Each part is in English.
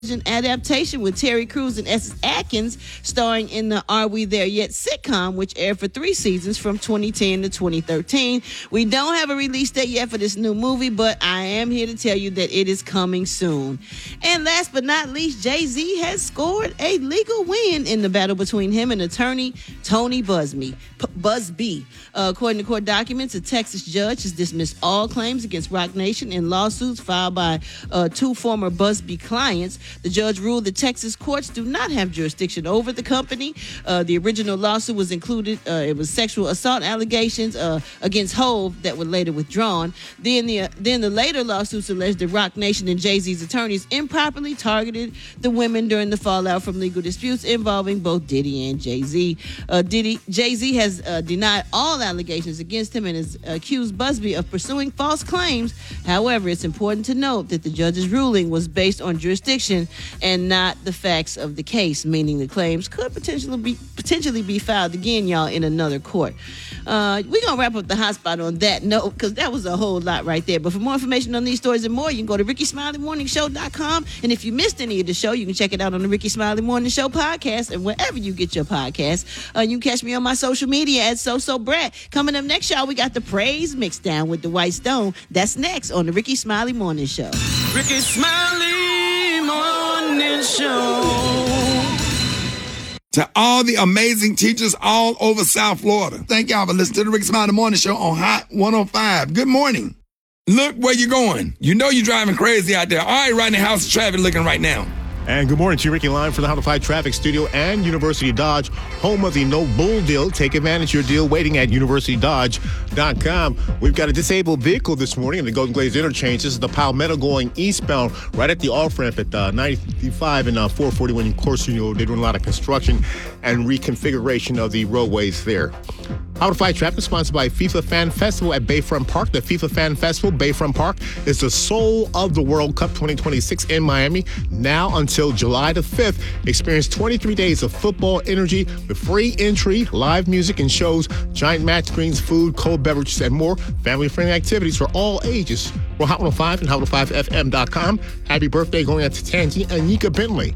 adaptation with Terry Crews and Essex Atkins starring in the Are We There Yet sitcom, which aired for 3 seasons from 2010 to 2013. We don't have a release date yet for this new movie, but I am here to tell you that it is coming soon. And last but not least, Jay-Z has scored a legal win in the battle between him and attorney Tony Busby. According to court documents, a Texas judge has dismissed all claims against Roc Nation in lawsuits filed by 2 former Busby clients. The judge ruled that Texas courts do not have jurisdiction over the company. The original lawsuit was included. It was sexual assault allegations against Hove that were later withdrawn. Then the later lawsuits alleged that Roc Nation and Jay-Z's attorneys improperly targeted the women during the fallout from legal disputes involving both Diddy and Jay-Z. Jay-Z has denied all allegations against him and has accused Busby of pursuing false claims. However, it's important to note that the judge's ruling was based on jurisdiction and not the facts of the case, meaning the claims could potentially be filed again, y'all, in another court. We're going to wrap up the hot spot on that note because that was a whole lot right there. But for more information on these stories and more, you can go to RickySmileyMorningShow.com. And if you missed any of the show, you can check it out on the Ricky Smiley Morning Show podcast and wherever you get your podcasts. You can catch me on my social media at SoSoBrat. Coming up next, y'all, we got the Praise Mix Down with the White Stone. That's next on the Ricky Smiley Morning Show. Ricky Smiley Morning Show. To all the amazing teachers all over South Florida, thank y'all for listening to the Ricky Smiley Morning Show on Hot 105. Good morning. Look where you're going. You know you're driving crazy out there. All right, right in the house of traffic looking right now. And good morning to you, Ricky Line from the Hot 105 Traffic Studio and University Dodge, home of the No Bull Deal. Take advantage of your deal waiting at universitydodge.com. We've got a disabled vehicle this morning in the Golden Glades interchange. This is the Palmetto going eastbound right at the off-ramp at 95 and 441. Of course, you know, they're doing a lot of construction and reconfiguration of the roadways there. Hot 105 Traffic is sponsored by FIFA Fan Festival at Bayfront Park. The FIFA Fan Festival, Bayfront Park, is the soul of the World Cup 2026 in Miami. Now until July the 5th, experience 23 days of football energy with free entry, live music and shows, giant match screens, food, cold beverages, and more. Family-friendly activities for all ages. We're Hot 105 and Hot105FM.com. Happy birthday going out to Tangi and Nika Bentley.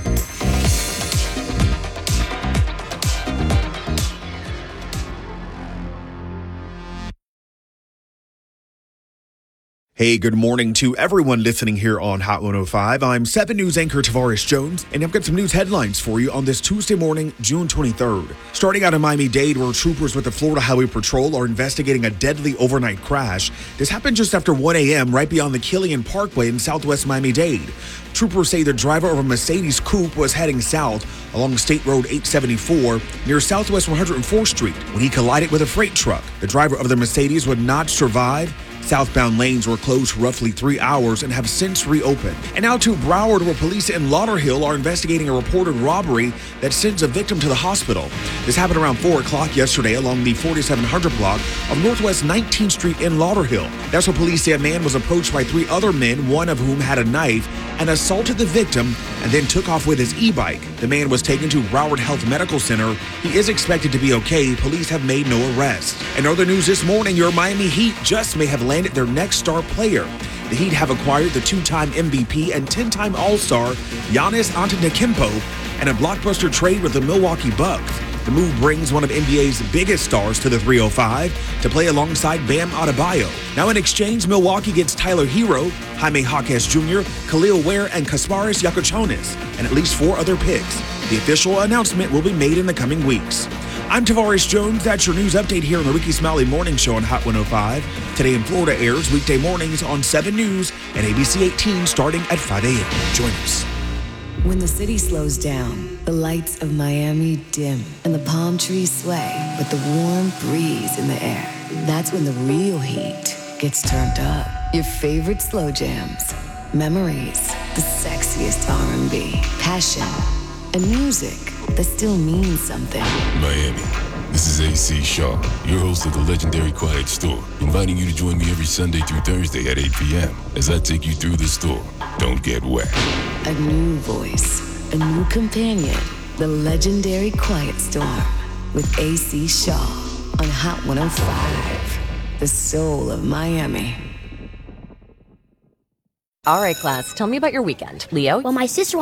Hey, good morning to everyone listening here on Hot 105. I'm 7 News anchor Tavares Jones, and I've got some news headlines for you on this Tuesday morning, June 23rd. Starting out in Miami-Dade, where troopers with the Florida Highway Patrol are investigating a deadly overnight crash. This happened just after 1 a.m. right beyond the Killian Parkway in southwest Miami-Dade. Troopers say the driver of a Mercedes coupe was heading south along State Road 874 near Southwest 104th Street when he collided with a freight truck. The driver of the Mercedes would not survive. Southbound lanes were closed for roughly 3 hours and have since reopened. And now to Broward, where police in Lauderhill are investigating a reported robbery that sends a victim to the hospital. This happened around 4 o'clock yesterday along the 4700 block of Northwest 19th Street in Lauderhill. That's where police say a man was approached by 3 other men, one of whom had a knife, and assaulted the victim and then took off with his e-bike. The man was taken to Broward Health Medical Center. He is expected to be okay. Police have made no arrests. In other news this morning, your Miami Heat just may have landed their next star player. The Heat have acquired the 2-time MVP and 10-time All-Star Giannis Antetokounmpo and a blockbuster trade with the Milwaukee Bucks. The move brings one of NBA's biggest stars to the 305 to play alongside Bam Adebayo. Now in exchange, Milwaukee gets Tyler Hero, Jaime Jaquez Jr., Khalil Ware, and Kasparis Yakochonis, and at least 4 other picks. The official announcement will be made in the coming weeks. I'm Tavares Jones. That's your news update here on the Ricky Smiley Morning Show on Hot 105. Today in Florida airs weekday mornings on 7 News and ABC 18 starting at 5 a.m. Join us. When the city slows down, the lights of Miami dim, and the palm trees sway with the warm breeze in the air. That's when the real heat gets turned up. Your favorite slow jams, memories, the sexiest R&B, passion, and music that still means something. Miami, this is A.C. Shaw, your host of the legendary Quiet Store, inviting you to join me every Sunday through Thursday at 8 p.m. as I take you through the store. Don't get wet. A new voice, a new companion, the legendary Quiet Storm with A.C. Shaw on Hot 105, the soul of Miami. All right, class, tell me about your weekend. Leo? Well, my sister